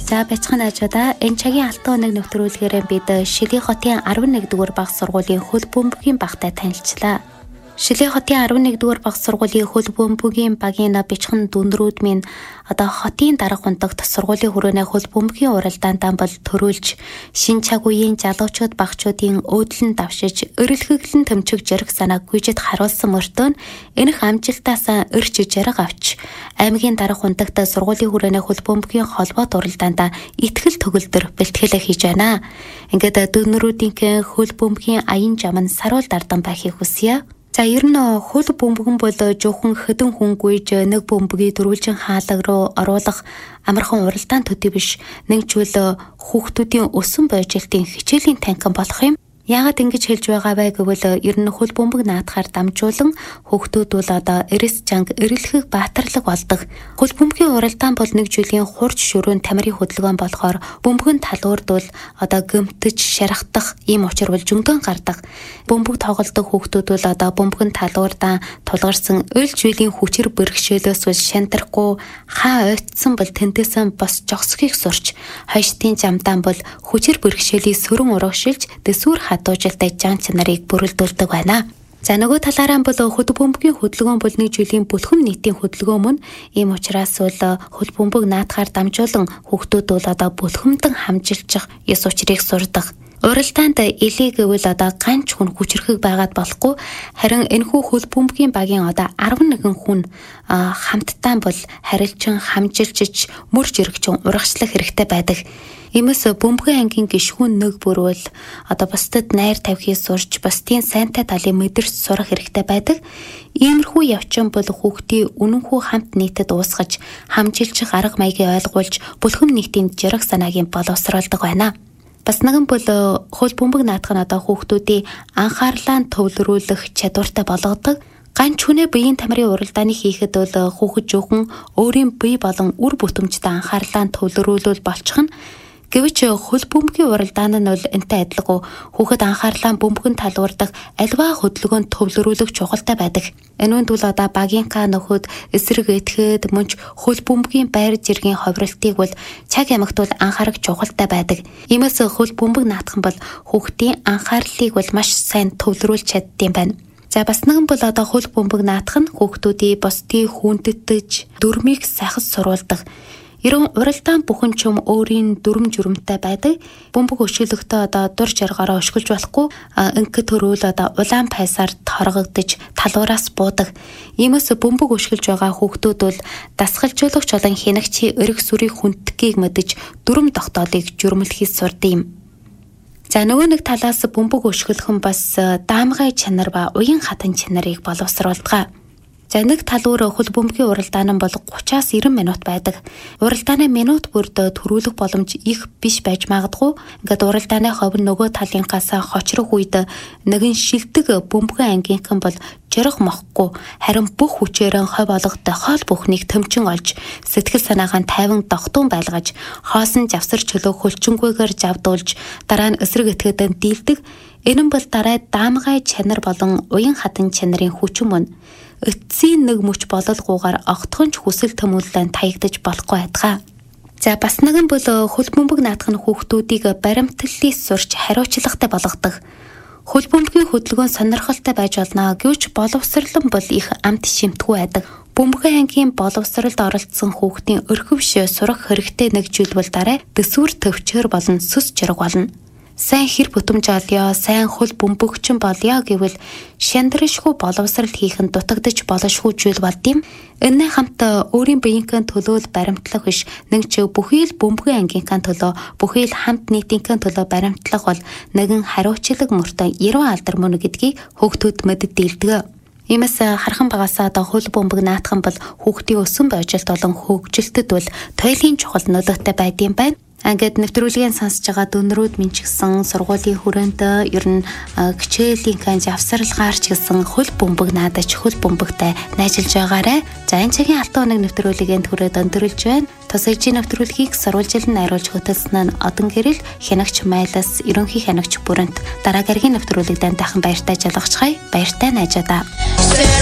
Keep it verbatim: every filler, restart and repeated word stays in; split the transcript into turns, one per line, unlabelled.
За бяцхан ажуудаа энэ цагийн алтан өнөг нэвтрүүлгээр бид Шилийн хотын арван нэгдүгээр багш сургуулийн хөл бөмбөгийн багтай танилцлаа. Шилийн хотын арван нэгдүгээр багш сургуулийн хөл бөмбөгийн багийн бичхэн дүндрүүд минь одоо хотын дарга хундагт сургуулийн хүрээний хөл бөмбөгийн уралдаантаа бол төрүүлж шин цаг үеийн залуучууд багчуудын өөдлөн давшиж өрөлхөглөн төмчөг жаргах санааг гүйжэд харуулсан мөртөө энэх амжилтаасаа өрч жарга авч аймгийн дарга хундагт сургуулийн хүрээний хөл бөмбөгийн холбоот уралдаантаа итгэл төгөлдөр бэлтгэлээ хийж байна. Ингээд дүнрүүдийн хөл бөмбөгийн аян жам нь саруул дардан байхыг хүсье. За ер нь хөл бөмбөгөн бол жоохон хэдэн хүн гүйж нэг бөмбөгийг дөрвөлжин хаалга руу оруулах амархан уралдаан төдий биш. Нэгжүүл хүүхдүүдийн өсөн бойжилтын хичээлийн танхим болох юм. Яагаад ингэж хэлж байгаа вэ гэвэл ер нь хөл бөмбөг наадахаар дамжуулан хүүхдүүд бол одоо эрэс чанга эрэлхэх баатарлаг болдог. Хөл бөмбөгийн уралдаан бол нэг жилийн хурж шөрөөн тамирын хөдөлгөөн болохоор бөмбөгөн талуурд бол одоо гэмтэж шархтах ийм учир бол жөндөн гардаг. Бөмбөг тоглодог хүүхдүүд бол одоо бөмбөгөн талуурдаа тулгарсан өл жилийн хүчээр бэрхшээлээс бол шантрахгүй хаа ойтсон бол тэндээсэн бас жогсхийг сурч хойштын замдаан бол хүчээр бэрхшээлийг сөрөн урагшилж дэсвэр хадуужилтай жан чанарыг бүрэлдүүлдэг байна. За нөгөө талаараа бол хөл бөмбөгийн хөдөлгөөн бол нэг жилийн бүлхэм нийтийн хөдөлгөөн мөн. Ийм учраас бол хөл бөмбөг наадахаар дамжуулан хүүхдүүд бол одоо бүлхэмдэн хамжилчих ёс учрыг сурдаг. Уралдаанд элий гэвэл одоо ганч хүн хүчрхэг байгаад болохгүй, харин энэхүү хөл бөмбөгийн багийн одоо арван нэгэн хүн хамтдаа бол харилцан хамжилж мөрж иргэжин урагшлах хэрэгтэй байдаг. Иймээс бөмбөгийн ангийн гишүүн нэг бүрвэл одоо бусдад найр тавихыг сурч бусдын сайнтай талыг мэдэрч сурах хэрэгтэй байдаг. Иймэрхүү явчин бол хүүхдийн үнэнхүү хамт нийтэд уусгаж хамжилчих арга маягийг ойлгуулж бүлхэм нийтийн жаргах санаагийн боловсруулдаг байна. Бас нэгэн бол хөл бөмбөг наадах нь одоо хүүхдүүдийн анхаарлаа төвлөрүүлэх чадвартай болгодог. Ганч хүнээ биеийн тамирын уралдааны хийхэд бол хүүхэд жоохон өөрийн бие болон үр бүтэмжтэй анхаарлаа төвлөрүүлвэл болчих нь. Гэвч хөл бөмбөгийн уралдаан нь бол энтэй адилгүй хүүхэд анхаарлаа бөмбөгөн талуурдах альва хөдөлгөөнд төвлөрүүлэх чухалтай байдаг. Энэ үнд бол одоо багийнхаа нөхөд эсрэг этгээд мөнч хөл бөмбөгийн байр жиргийн ховролтыг бол цаг ямагт бол анхаарах чухалтай байдаг. Иймээс хөл бөмбөг наадах нь бол хүүхдийн анхаарлыг бол маш сайн төвлөрүүлж чаддсан байна. За бас нэгэн бол одоо хөл бөмбөг наадах нь хүүхдүүдийн бусдын хүндэтгэж дүрмийг сахиж сурулдаг. Ерөн уралдаан бүхэн ч юм өөрийн дүрм журмтай байдаг. Бөмбөг өшгөлөхдөө одоо дур жаргаараа өшгөлж болохгүй. Инхэд төрүүл одоо улаан пайсаар торгогдож талуураас буудаг. Иймээс бөмбөг өшгөлж байгаа хүүхдүүд бол дасгалжуулагч болон хянагчийн өрг сүрийн хүндтгэгийг мэдэж дүрм тогтоолыг журмлэхийг сурдаг юм. За нөгөө нэг талаас бөмбөг өшгөлөх нь бас даамгай чанар ба уян хатан чанарыг боловсруулдаг. За нэг талуур хөл бөмбөгийн уралдаан нь бол гураваас ирэн минут байдаг. Уралдааны минут бүрд төрүүлэх боломж их биш байж магадгүй. Ингээд уралдааны ховь нөгөө талынхаас хочрох үед нэгэн шилдэг бөмбөгийн ангийнхан бол жаргах мохгүй. Харин бүх хүчээрээ ховь олготой хоол бүхнийг төмчин олж сэтгэл санаагаа тайван догтун байлгаж хоосон завсар чөлөө хөлчингүйгээр завдуулж дараа нь эсрэг этгээдэн дийлдэг. Энэ нь бол дараа даамгай чанар болон уян хатан чанарын хүчин мөн. Эцсийн нэг мөч бололгүйгээр огтхонч хүсэл төмөөллөнд таягдаж болохгүй адгаа. За бас нэгэн бол хөл бөмбөг наадах нь хүүхдүүдийг баримтлалыг сурч хариуцлагатай болгодог. Хөл бөмбөгийн хөдөлгөөн сонирхолтой байж болно. Гэвч боловсрол нь бол их амт шимтгүү байдаг. Бөмбөгийн ангийн боловсролд оролцсон хүүхдийн өрхөвш сурах хэрэгтэй нэг зүйл бол дараа дэсвэр төвчөр болон сүс жаргал болно. Сайн хэр бүтэмж олё, сайн хөл бөмбөгчин болё гэвэл шандрашгүй боловсрал хийх нь дутагдж болошгүй зүйл болдъим. Энэний хамт өөрийн биеийнхээ төлөө баримтлах биш, нэг ч бүхий л бөмбөгийн ангийнхаа төлөө, бүхий л хамт нийтийнхээ төлөө баримтлах бол нэгэн хариуцлага мөртөө яруу алдар мөн гэдгийг хүүхдүүд мэддэг дийлдэг. Иймээс хархан багасаа одоо хөл бөмбөг наадах нь бол хүүхдийн өсөн бойжилт болон хөгжилтэд бол туйлын чухал нөлөөтэй байдığım байна. Ингээд нэвтрүүлгийн сонсож байгаа дүнрүүд минь ч гэсэн сургуулийн хүрээнд ер нь хичээлийн канж авсралгаарч гэсэн хөл бөмбөг наадаж хөл бөмбөгтэй найжилж байгаарэ. За энэ цагийн алтан өнөг нэвтрүүлгийн түрээд өндөрлж байна. Тусагчийн нэвтрүүлгийг сурвалжилан найруулж хөтөлсөн нь Одон Гэрэл хянагч Майлас ерөнхий хянагч бүрэнт дараагийн нэвтрүүлэгдэн дахин баяртай жалгахчгай баяртай найжаадаа.